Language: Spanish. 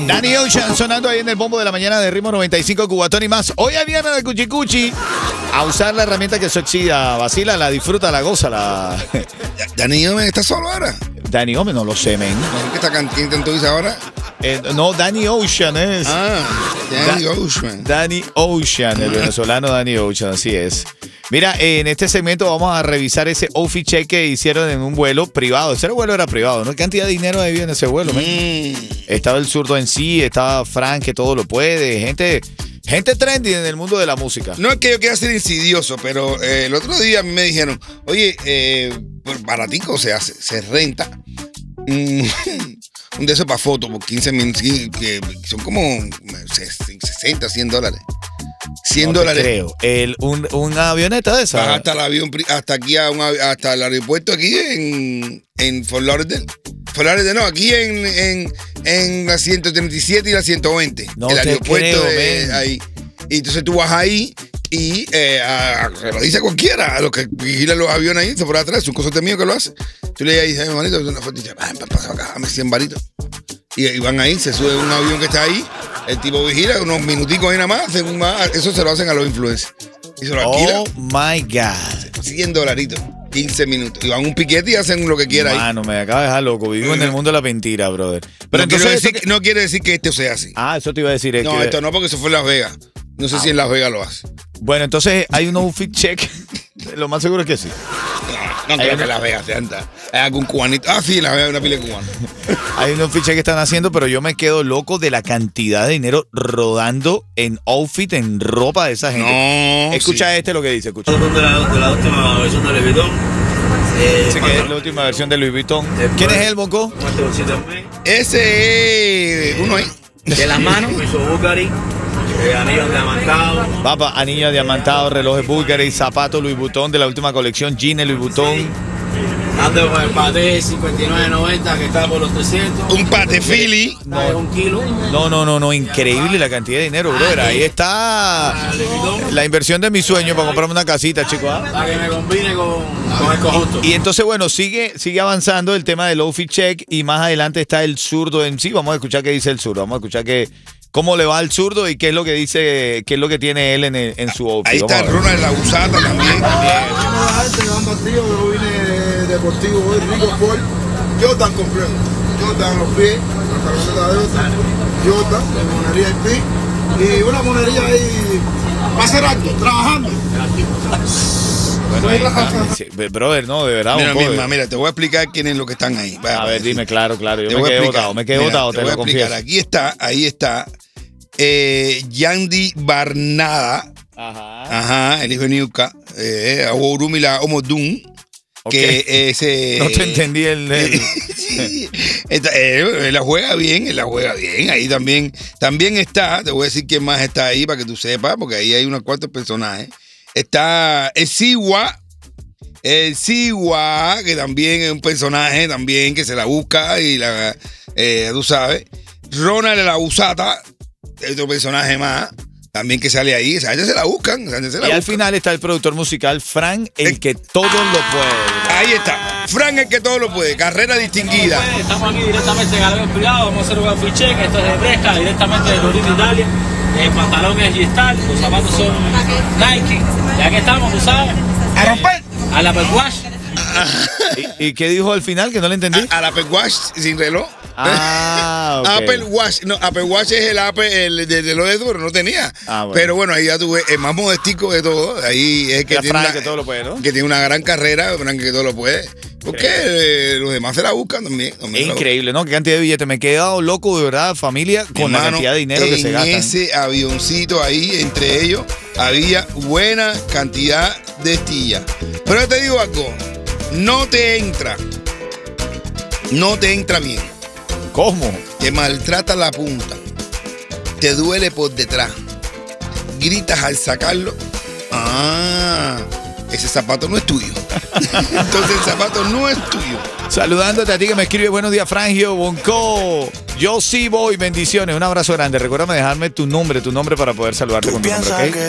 Danny Ocean sonando ahí en el bombo de la mañana de Ritmo 95 Cubatón y más. Hoy es viernes de Cuchicuchi. A usar la herramienta que se oxida. Vacila, la disfruta, la goza. Danny Ocean está solo ahora. Danny Ocean, no lo sé, men. ¿Qué está cantando tú dices ahora? No, Danny Ocean es. Danny Ocean. Danny Ocean, el venezolano Danny Ocean, así es. Mira, en este segmento vamos a revisar ese outfit check que hicieron en un vuelo privado. Ese vuelo era privado, ¿no? ¿Qué cantidad de dinero había en ese vuelo, men? Estaba el zurdo en sí, estaba Frank, que todo lo puede. Gente trendy en el mundo de la música. No es que yo quiera ser insidioso, pero el otro día me dijeron, oye, baratico, o sea, se renta un de esos para fotos por 15 minutos, que son como 60, $100. $100. Creo. ¿Una avioneta de esa? Hasta el avión, hasta aquí, hasta el aeropuerto aquí en Fort Lauderdale. Fort Lauderdale no, aquí en la 137 y la 120. No el te aeropuerto creo, ahí. Y entonces tú vas ahí y se lo dice cualquiera, a los que vigilan los aviones ahí, por atrás, es un cosote mío que lo hace. Tú le dices, hermanito, una foto y dices, pasa acá, dame 100 varitos. Y van ahí, se sube un avión que está ahí, el tipo vigila unos minuticos ahí nada más, eso se lo hacen a los influencers. Y se lo alquilan. Oh my God. $100, 15 minutos. Y van a un piquete y hacen lo que quieran ahí. Mano, me acaba de dejar loco. Vivo en el mundo de la mentira, brother. Pero no, entonces no quiere decir que esto sea así. Eso te iba a decir. No, esto no, porque eso fue en Las Vegas. No sé si en Las Vegas lo hace. Bueno, entonces hay un outfit check. Lo más seguro es que sí. No creo que en Las Vegas se anda. Hay algún cubanito. Sí, en Las Vegas hay una pila de cubanos. Hay un outfit check que están haciendo, pero yo me quedo loco de la cantidad de dinero rodando en outfit, en ropa de esa gente. No, escucha lo que dice, escucha. De la última versión de Louis Vuitton. Dice que es la última versión de Louis Vuitton. ¿Quién es él, Bonco? Ese uno ahí. De las manos. Bulgari. Anillos diamantados. Papá, anillos diamantados, relojes Bulgari, zapatos Louis Vuitton de la última colección, jeans Louis Vuitton. Ando con el paté 59.90 que está por los 300. Un paté Philly. Un kilo. No, increíble la cantidad de dinero, brother. Ahí está la inversión de mi sueño para comprarme una casita, chicos. Para que me combine con el conjunto. Y entonces, bueno, sigue avanzando el tema del outfit check y más adelante está el zurdo en sí. Vamos a escuchar qué dice el zurdo. Vamos a escuchar cómo le va al zurdo y qué es lo que dice, qué es lo que tiene él en su outfit. Ahí está el Ronald de la Usata también. Yo vine deportivo hoy, rico Sport, Jordan completo, Jordan en los pies, la camiseta de Jordan, de monería IP y una monería ahí para hacer algo, trabajando. Bueno, ahí está. Sí, brother, no, de verdad. Mira, te voy a explicar quiénes son los que están ahí. A ver, dime, claro. Yo me quedé botado, te lo confieso. Ahí está Yandy Barnada. Ajá, el hijo de Niuka, Aurumi la Omodun. Okay. Que ese. No te entendí él la juega bien, Ahí también está, te voy a decir quién más está ahí para que tú sepas, porque ahí hay unos cuantos personajes. Está el Siwa, que también es un personaje también que se la busca y tú sabes. Ronald la Usata, otro personaje más. También que sale ahí, esa gente se la buscan. Al final está el productor musical Frank, el que todo lo puede. Ahí está, Frank, el que todo lo puede, carrera distinguida. Estamos aquí directamente en avión privado, vamos a hacer un outfit check, esto es de Fresca, directamente de Torino, Italia. El pantalón es G-Star, los zapatos son Nike. Ya que estamos, tú sabes. A romper. A la Perwash. ¿Y qué dijo al final? Que no le entendí. A la Perwash sin reloj. Okay. Apple Watch, no, Apple Watch es el de lo de duro, no tenía. Bueno. Pero bueno, ahí ya tuve el más modestico de todo. Ahí es que tiene que todo lo puede, ¿no? Que tiene una gran carrera, Frank que todo lo puede. Porque los demás se la buscan también. Es increíble, ¿no? Qué cantidad de billetes. Me he quedado loco, de verdad, familia, con la cantidad de dinero que se gasta. En ese avioncito ahí, entre ellos, había buena cantidad de estillas. Pero yo te digo algo, no te entra bien. ¿Cómo? Te maltrata la punta, te duele por detrás, gritas al sacarlo. Ese zapato no es tuyo. Entonces el zapato no es tuyo. Saludándote a ti que me escribe, buenos días, Frangio, Bonco. Yo sí voy, bendiciones. Un abrazo grande. Recuérdame dejarme tu nombre para poder saludarte con mi nombre, ¿ok?